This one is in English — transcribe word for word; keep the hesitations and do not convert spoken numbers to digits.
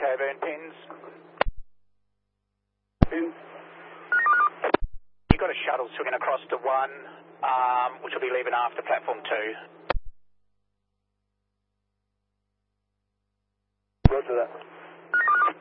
Coburn pins. Pins. You've got a shuttle swinging across to one, um, which will be leaving after platform two.